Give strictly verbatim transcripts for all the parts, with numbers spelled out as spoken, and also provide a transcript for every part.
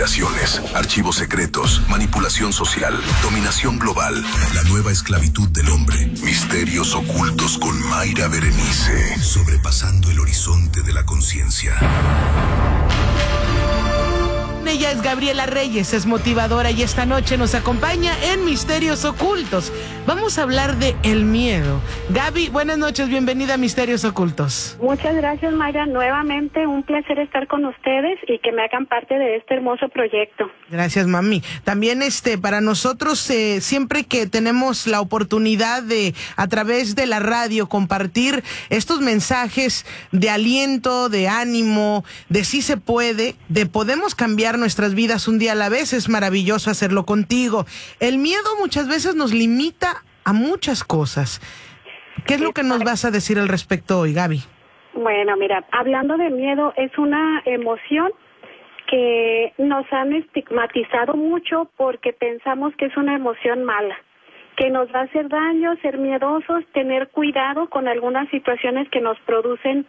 conspiraciones, archivos secretos, manipulación social, dominación global, la nueva esclavitud del hombre, misterios ocultos con Mayra Berenice, sobrepasando el horizonte de la conciencia. Ella es Gabriela Reyes, es motivadora y esta noche nos acompaña en Misterios Ocultos. Vamos a hablar de el miedo. Gaby, buenas noches, bienvenida a Misterios Ocultos. Muchas gracias, Mayra. Nuevamente un placer estar con ustedes y que me hagan parte de este hermoso proyecto. Gracias, mami. También este para nosotros, eh, siempre que tenemos la oportunidad de, a través de la radio, compartir estos mensajes de aliento, de ánimo, de sí se puede, de podemos cambiar nuestras vidas un día a la vez, es maravilloso hacerlo contigo. El miedo muchas veces nos limita a muchas cosas. ¿Qué es lo que nos vas a decir al respecto hoy, Gaby? Bueno, mira, hablando de miedo, es una emoción que nos han estigmatizado mucho porque pensamos que es una emoción mala, que nos va a hacer daño, ser miedosos, tener cuidado con algunas situaciones que nos producen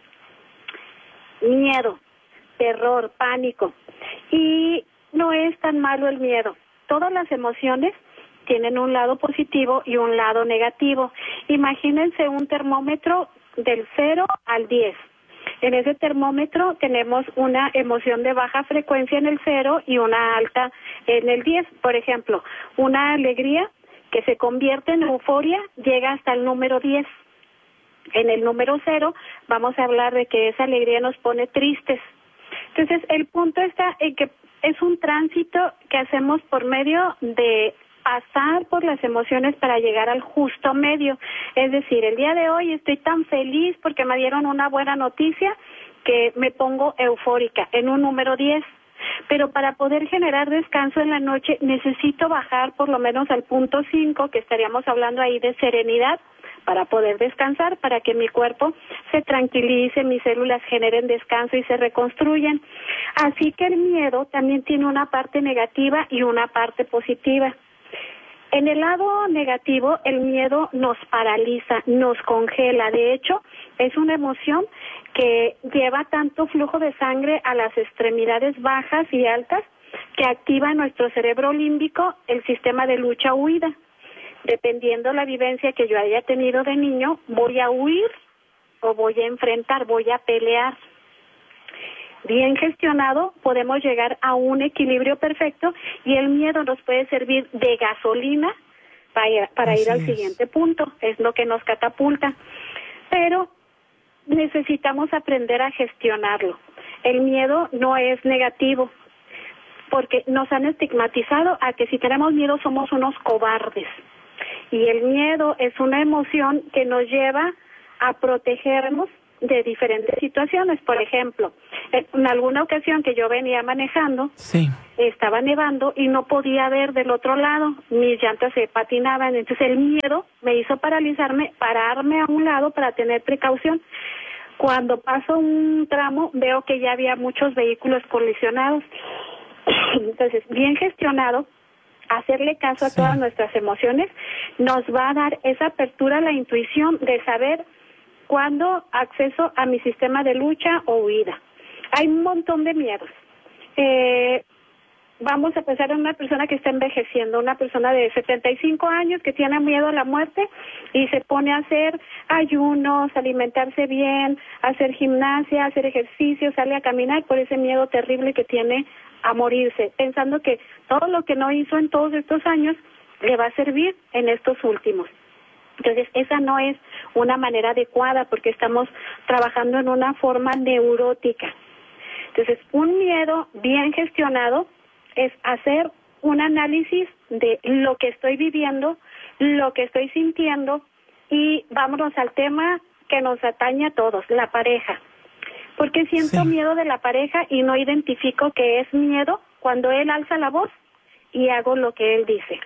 miedo, terror, pánico. Y no es tan malo el miedo. Todas las emociones tienen un lado positivo y un lado negativo. Imagínense un termómetro del cero al diez. En ese termómetro tenemos una emoción de baja frecuencia en el cero y una alta en el diez. Por ejemplo, una alegría que se convierte en euforia llega hasta el número diez. En el número cero vamos a hablar de que esa alegría nos pone tristes. Entonces, el punto está en que es un tránsito que hacemos por medio de pasar por las emociones para llegar al justo medio. Es decir, el día de hoy estoy tan feliz porque me dieron una buena noticia que me pongo eufórica en un número diez. Pero para poder generar descanso en la noche necesito bajar por lo menos al punto cinco, que estaríamos hablando ahí de serenidad, para poder descansar, para que mi cuerpo se tranquilice, mis células generen descanso y se reconstruyen. Así que el miedo también tiene una parte negativa y una parte positiva. En el lado negativo, el miedo nos paraliza, nos congela. De hecho, es una emoción que lleva tanto flujo de sangre a las extremidades bajas y altas que activa en nuestro cerebro límbico el sistema de lucha-huida. Dependiendo la vivencia que yo haya tenido de niño, voy a huir o voy a enfrentar, voy a pelear. Bien gestionado, podemos llegar a un equilibrio perfecto y el miedo nos puede servir de gasolina para ir, para ir al siguiente punto, es lo que nos catapulta. Pero necesitamos aprender a gestionarlo. El miedo no es negativo, porque nos han estigmatizado a que si tenemos miedo somos unos cobardes. Y el miedo es una emoción que nos lleva a protegernos de diferentes situaciones. Por ejemplo, en alguna ocasión que yo venía manejando, sí. estaba nevando y no podía ver del otro lado, mis llantas se patinaban, entonces el miedo me hizo paralizarme, pararme a un lado para tener precaución. Cuando paso un tramo veo que ya había muchos vehículos colisionados, entonces bien gestionado, hacerle caso a sí. todas nuestras emociones nos va a dar esa apertura a la intuición de saber cuándo acceso a mi sistema de lucha o huida. Hay un montón de miedos. Eh, vamos a pensar en una persona que está envejeciendo, una persona de setenta y cinco años que tiene miedo a la muerte y se pone a hacer ayunos, alimentarse bien, hacer gimnasia, hacer ejercicio, sale a caminar por ese miedo terrible que tiene a morirse, pensando que todo lo que no hizo en todos estos años le va a servir en estos últimos. Entonces, esa no es una manera adecuada porque estamos trabajando en una forma neurótica. Entonces, un miedo bien gestionado es hacer un análisis de lo que estoy viviendo, lo que estoy sintiendo y vámonos al tema que nos atañe a todos, la pareja. Porque siento sí. miedo de la pareja y no identifico que es miedo cuando él alza la voz y hago lo que él dice.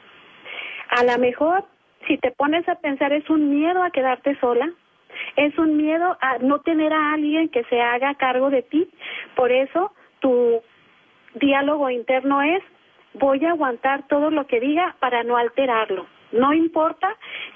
A lo mejor, si te pones a pensar, es un miedo a quedarte sola, es un miedo a no tener a alguien que se haga cargo de ti. Por eso, tu diálogo interno es, voy a aguantar todo lo que diga para no alterarlo. No importa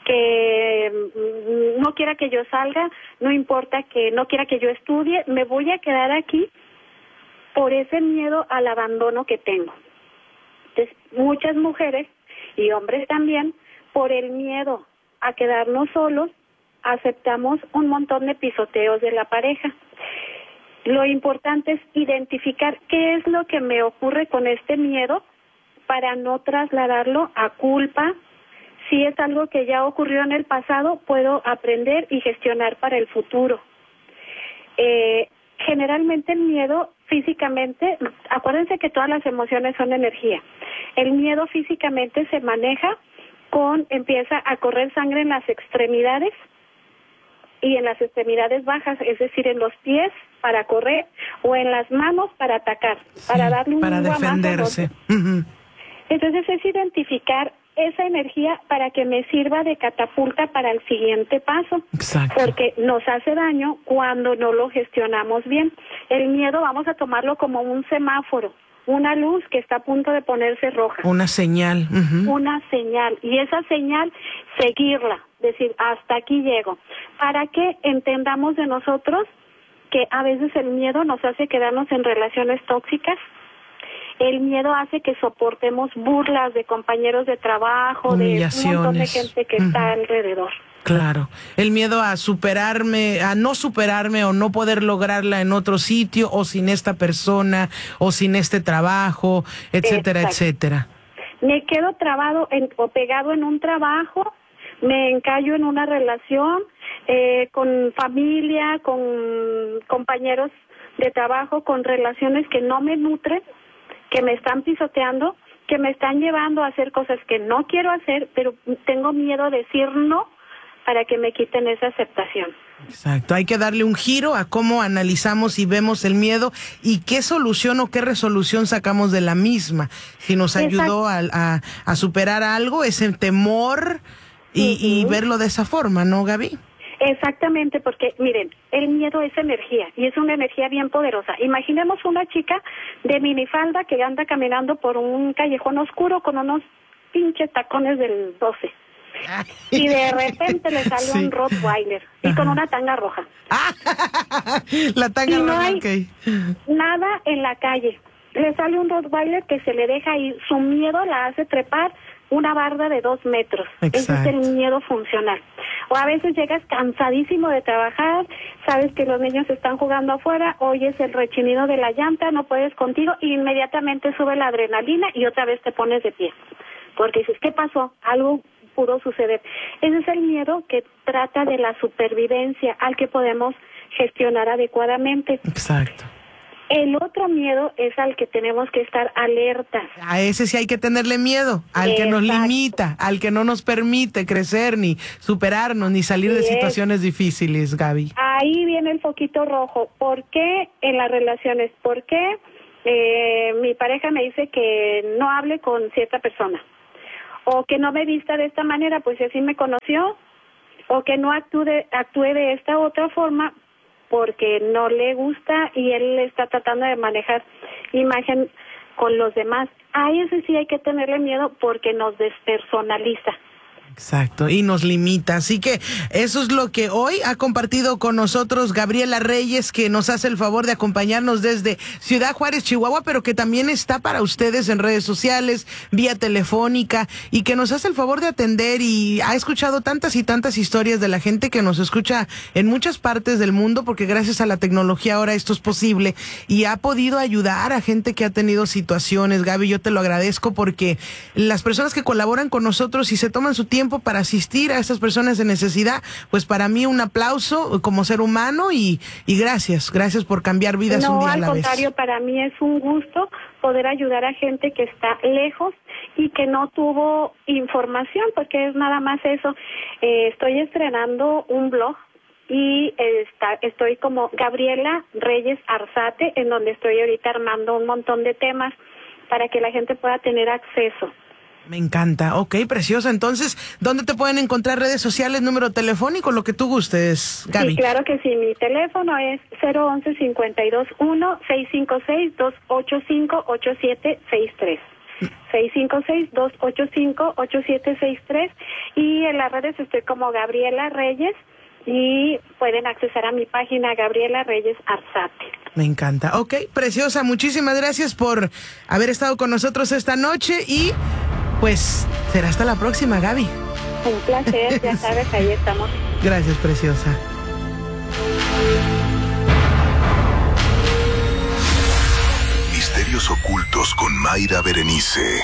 que no quiera que yo salga, no importa que no quiera que yo estudie, me voy a quedar aquí por ese miedo al abandono que tengo. Entonces, muchas mujeres y hombres también, por el miedo a quedarnos solos, aceptamos un montón de pisoteos de la pareja. Lo importante es identificar qué es lo que me ocurre con este miedo para no trasladarlo a culpa. Si es algo que ya ocurrió en el pasado, puedo aprender y gestionar para el futuro. Eh, generalmente el miedo físicamente, acuérdense que todas las emociones son energía. El miedo físicamente se maneja con, empieza a correr sangre en las extremidades y en las extremidades bajas, es decir, en los pies para correr o en las manos para atacar, sí, para darle un para defenderse. Uh-huh. Entonces es identificar esa energía para que me sirva de catapulta para el siguiente paso. Exacto. Porque nos hace daño cuando no lo gestionamos bien. El miedo vamos a tomarlo como un semáforo, una luz que está a punto de ponerse roja. Una señal. Uh-huh. Una señal. Y esa señal, seguirla, decir, hasta aquí llego. Para que entendamos de nosotros que a veces el miedo nos hace quedarnos en relaciones tóxicas. El miedo hace que soportemos burlas de compañeros de trabajo, de un montón de gente que uh-huh. está alrededor. Claro, el miedo a superarme, a no superarme o no poder lograrla en otro sitio o sin esta persona o sin este trabajo, etcétera, Exacto. etcétera. Me quedo trabado en, o pegado en un trabajo, me encallo en una relación eh, con familia, con compañeros de trabajo, con relaciones que no me nutren, que me están pisoteando, que me están llevando a hacer cosas que no quiero hacer, pero tengo miedo de decir no para que me quiten esa aceptación. Exacto, hay que darle un giro a cómo analizamos y vemos el miedo y qué solución o qué resolución sacamos de la misma. Si nos ayudó a, a, a superar algo, ese temor y, uh-huh. y verlo de esa forma, ¿no, Gaby? Exactamente, porque miren, el miedo es energía y es una energía bien poderosa. Imaginemos una chica de minifalda que anda caminando por un callejón oscuro con unos pinches tacones del doce. Y de repente le sale sí. un Rottweiler y Ajá. con una tanga roja. La tanga y no roja, hay okay. nada en la calle. Le sale un Rottweiler que se le deja ir. Su miedo la hace trepar una barda de dos metros. Exacto. Ese es el miedo funcional. O a veces llegas cansadísimo de trabajar, sabes que los niños están jugando afuera, oyes el rechinido de la llanta, no puedes contigo, y inmediatamente sube la adrenalina y otra vez te pones de pie. Porque dices, ¿qué pasó? Algo pudo suceder. Ese es el miedo que trata de la supervivencia, al que podemos gestionar adecuadamente. Exacto. El otro miedo es al que tenemos que estar alertas. A ese sí hay que tenerle miedo, al Exacto. que nos limita, al que no nos permite crecer, ni superarnos, ni salir sí de situaciones es. difíciles, Gaby. Ahí viene el foquito rojo. ¿Por qué en las relaciones? ¿Por qué eh, mi pareja me dice que no hable con cierta persona? O que no me vista de esta manera, pues si así me conoció. O que no actúe de, actúe de esta otra forma, porque no le gusta y él está tratando de manejar imagen con los demás. A ese sí hay que tenerle miedo porque nos despersonaliza. Exacto, y nos limita. Así que eso es lo que hoy ha compartido con nosotros Gabriela Reyes, que nos hace el favor de acompañarnos desde Ciudad Juárez, Chihuahua, pero que también está para ustedes en redes sociales, vía telefónica, y que nos hace el favor de atender y ha escuchado tantas y tantas historias de la gente que nos escucha en muchas partes del mundo, porque gracias a la tecnología ahora esto es posible, y ha podido ayudar a gente que ha tenido situaciones. Gaby, yo te lo agradezco porque las personas que colaboran con nosotros y se toman su tiempo para asistir a estas personas de necesidad, pues para mí un aplauso como ser humano y, y gracias, gracias por cambiar vidas no, un día a la vez. No, al contrario, para mí es un gusto poder ayudar a gente que está lejos y que no tuvo información, porque es nada más eso. Eh, estoy estrenando un blog y está, estoy como Gabriela Reyes Arzate, en donde estoy ahorita armando un montón de temas para que la gente pueda tener acceso. Me encanta. Ok, preciosa. Entonces, ¿dónde te pueden encontrar? Redes sociales, número telefónico, lo que tú gustes, Gaby. Sí, claro que sí. Mi teléfono es cero once cincuenta y dos uno seis cinco seis dos ocho cinco ocho siete seis tres. seis cinco seis dos ocho cinco ocho siete seis tres. Y en las redes estoy como Gabriela Reyes. y pueden accesar a mi página Gabriela Reyes Arzate. Me encanta. Ok, preciosa, muchísimas gracias por haber estado con nosotros esta noche y pues será hasta la próxima, Gaby. Un placer, ya sabes, ahí estamos. Gracias, preciosa. Misterios ocultos con Mayra Berenice.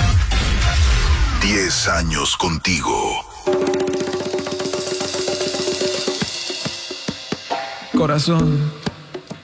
Diez años contigo. Corazón,